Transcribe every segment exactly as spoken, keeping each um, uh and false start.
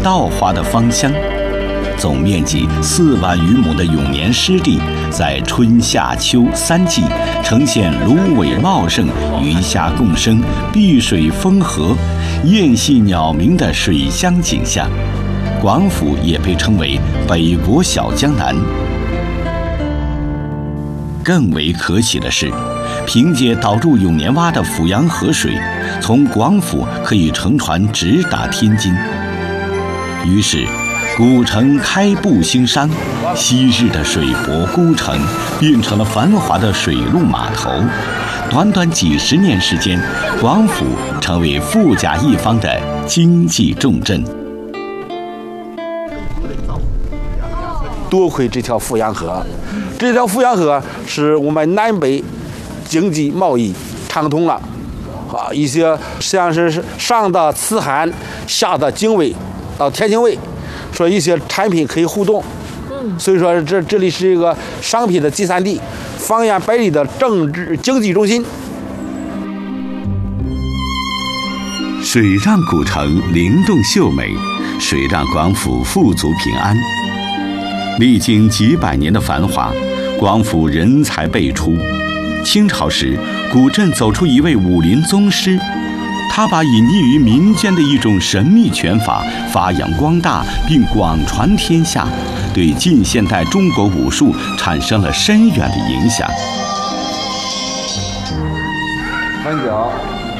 稻花的芳香。总面积四万余亩的永年湿地，在春夏秋三季呈现芦苇茂盛、鱼虾共生、碧水丰和、燕戏鸟鸣的水乡景象。广府也被称为北国小江南。更为可喜的是，凭借导入永年洼的阜阳河水，从广府可以乘船直达天津。于是古城开埠兴商，昔日的水泊孤城变成了繁华的水陆码头。短短几十年时间，广府成为富甲一方的经济重镇。 多亏这条阜阳河，这条阜阳河使我们南北经济贸易畅通了，啊，一些实际上是上到慈韩，下到泾渭，到天津卫，说一些产品可以互动，所以说这这里是一个商品的集散地，方圆百里的政治经济中心。 水让古城灵动秀美，水让广府富足平安。历经几百年的繁华，广府人才辈出。清朝时，古镇走出一位武林宗师，他把隐匿于民间的一种神秘拳法发扬光大，并广传天下，对近现代中国武术产生了深远的影响。 三角。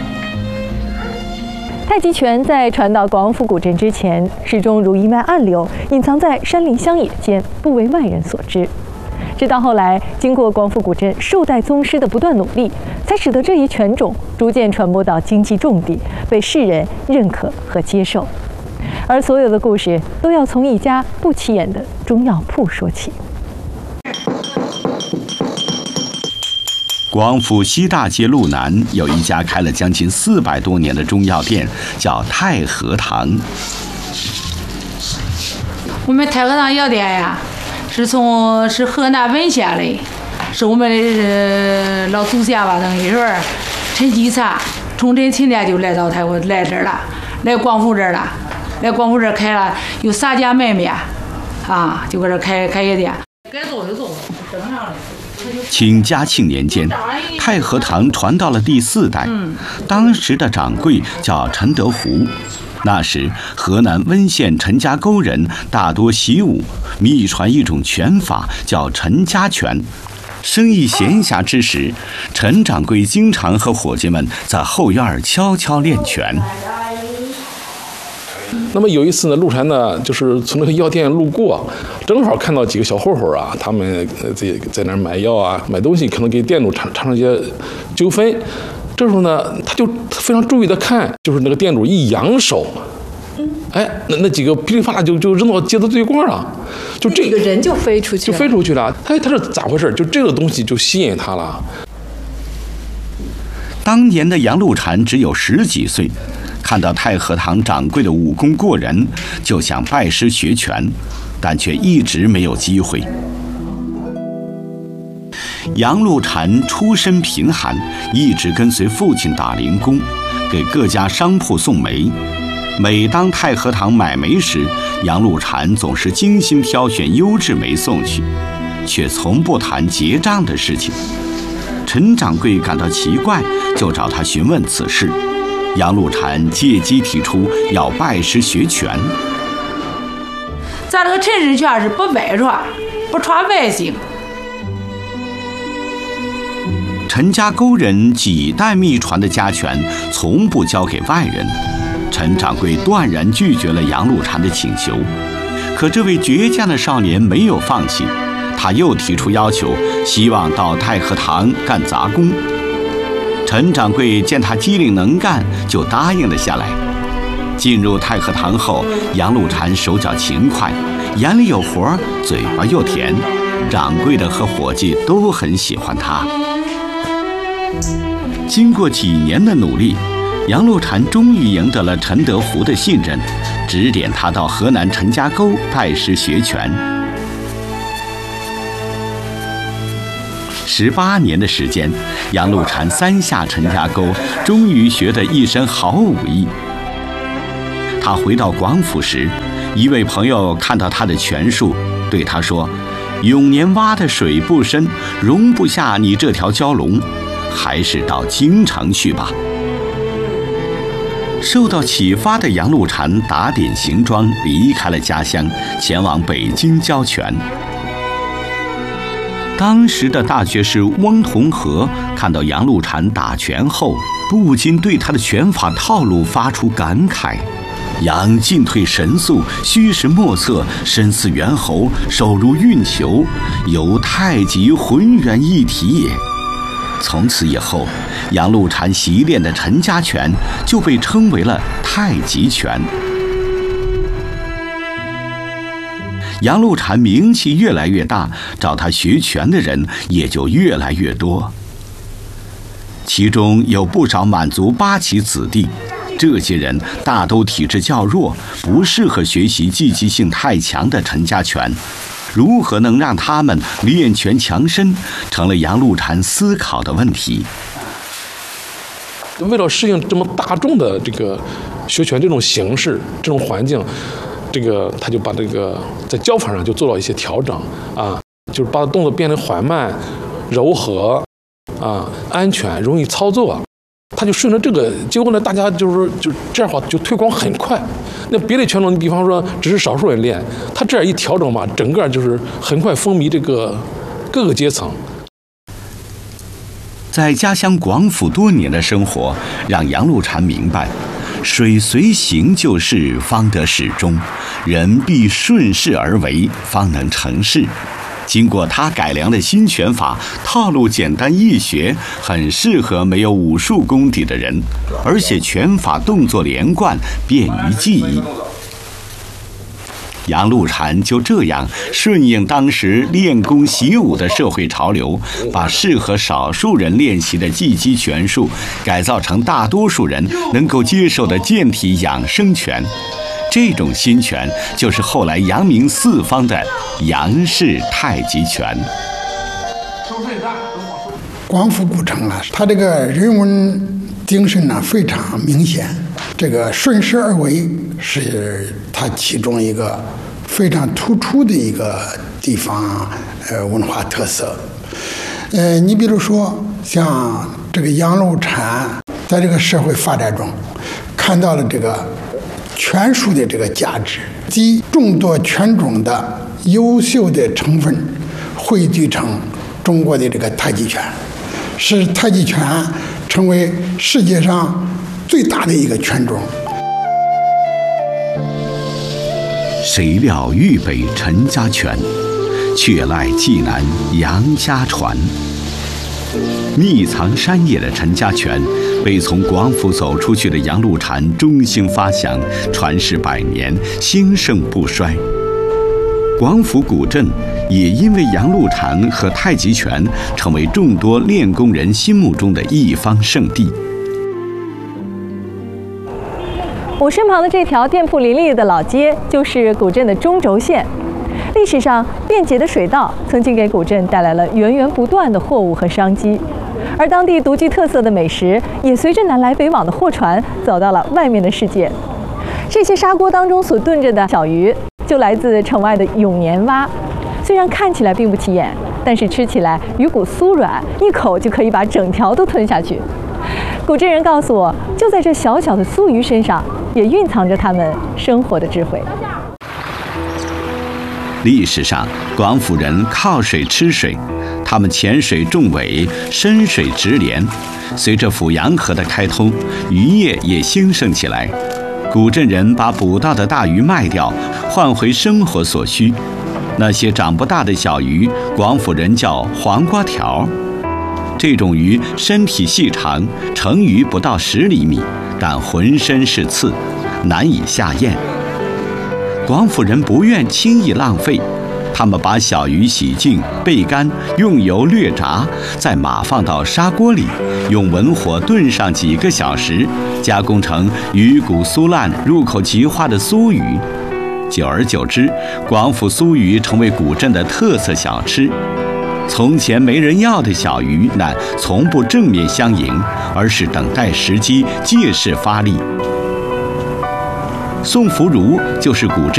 太极拳在传到广府古镇之前，始终如一脉暗流，隐藏在山林乡野间，不为外人所知。直到后来，经过广府古镇数代宗师的不断努力，才使得这一拳种逐渐传播到经济重地，被世人认可和接受。而所有的故事都要从一家不起眼的中药铺说起。 广府西大街路南有一家开了将近四百多年的中药店，叫太和堂。 我们太和堂药店呀，是从是河南文县的，是我们的、呃、老祖先吧，等于说陈继才从这秦店就来到太和来这儿了，来广府这儿了，来广府这儿开了有三家门面，啊，就搁这开开业店。该做就做，正常的。 清嘉庆年间，太和堂传到了第四代，当时的掌柜叫陈德湖。那时，河南温县陈家沟人大多习武，秘传一种拳法叫陈家拳。生意闲暇之时，陈掌柜经常和伙计们在后院悄悄练拳。 那么有一次呢，陆禅呢就是从那个药店路过，正好看到几个小混混啊，他们在在那儿买药啊，买东西，可能给店主产产生一些纠纷。这时候呢，他就非常注意的看，就是那个店主一扬手，哎，那那几个噼里啪啦就就扔到街的对过了，就这个人就飞出去了， 就飞出去了。他他是咋回事？就这个东西就吸引他了。 当年的杨露禅只有十几岁。看到太和堂掌柜的武功过人，就想拜师学拳，但却一直没有机会。杨露禅出身贫寒，一直跟随父亲打零工，给各家商铺送煤。每当太和堂买煤时，杨露禅总是精心挑选优质煤送去，却从不谈结账的事情。陈掌柜感到奇怪，就找他询问此事。杨露禅借机提出要拜师学拳。 咱这个陈氏拳是不外传，不传外行。 陈家沟人几代秘传的家拳，从不交给外人。陈掌柜断然拒绝了杨露禅的请求。可这位倔强的少年没有放弃，他又提出要求，希望到太和堂干杂工。陈掌柜见他机灵能干，就答应了下来。进入太和堂后，杨露禅手脚勤快，眼里有活，嘴巴又甜，掌柜的和伙计都很喜欢他。经过几年的努力，杨露禅终于赢得了陈德湖的信任，指点他到河南陈家沟拜师学拳。十八年的时间，杨露禅三下陈家沟，终于学得一身好武艺。 他回到广府时，一位朋友看到他的拳术，对他说：“永年洼的水不深，容不下你这条蛟龙，还是到京城去吧。”受到启发的杨露禅打点行装，离开了家乡，前往北京教拳。当时的大学士翁同龢看到杨露禅打拳后，不禁对他的拳法套路发出感慨：杨进退神速，虚实莫测，身似猿猴，手如运球，犹太极浑圆一体也。从此以后，杨露禅习练的陈家拳就被称为了太极拳。杨露禅名气越来越大，找他学拳的人也就越来越多。其中有不少满族八旗子弟，这些人大都体质较弱，不适合学习积极性太强的陈家拳。如何能让他们练拳强身，成了杨露禅思考的问题。 为了适应这么大众的这个学拳这种形式、这种环境，这个他就把这个在教法上就做了一些调整啊，就是把动作变得缓慢、柔和啊、安全、容易操作。他就顺着这个，结果呢，大家就是就这样的话就推广很快。那别的拳种，你比方说只是少数人练，他这样一调整吧，整个就是很快风靡这个各个阶层。 在家乡广府多年的生活，让杨露禅明白，水随形就事，方得始终；人必顺势而为，方能成事。经过他改良的新拳法，套路简单易学，很适合没有武术功底的人，而且拳法动作连贯，便于记忆。杨露禅就这样顺应当时练功习武的社会潮流，把适合少数人练习的技击拳术改造成大多数人能够接受的健体养生拳。这种新拳就是后来扬名四方的杨氏太极拳。 广府古城啊，它这个人文精神呢非常明显，这个顺势而为是它其中一个非常突出的一个地方呃文化特色。呃，你比如说像这个杨露禅在这个社会发展中看到了这个拳术的这个价值，集众多拳种的优秀的成分汇聚成中国的这个太极拳，使太极拳成为世界上最大的一个拳种。 谁料豫北陈家拳，却赖济南杨家传。密藏山野的陈家拳被从广府走出去的杨露禅中兴发祥，传世百年，兴盛不衰。广府古镇也因为杨露禅和太极拳，成为众多练功人心目中的一方圣地。 我身旁的这条店铺林立的老街，就是古镇的中轴线。历史上，便捷的水道曾经给古镇带来了源源不断的货物和商机，而当地独具特色的美食也随着南来北往的货船走到了外面的世界。这些砂锅当中所炖着的小鱼，就来自城外的永年洼。虽然看起来并不起眼，但是吃起来鱼骨酥软，一口就可以把整条都吞下去。古镇人告诉我，就在这小小的酥鱼身上，也蕴藏着他们生活的智慧。 历史上，广府人靠水吃水，他们潜水种尾，深水直连。随着阜阳河的开通，渔业也兴盛起来。古镇人把捕到的大鱼卖掉，换回生活所需。那些长不大的小鱼，广府人叫黄瓜条。这种鱼身体细长，成鱼不到十厘米，但浑身是刺，难以下咽。广府人不愿轻易浪费，他们把小鱼洗净、焙干，用油略炸，再码放到砂锅里，用文火炖上几个小时，加工成鱼骨酥烂、入口即化的酥鱼。久而久之，广府酥鱼成为古镇的特色小吃。从前没人要的小鱼，乃从不正面相迎，而是等待时机，借势发力。 宋福如就是古镇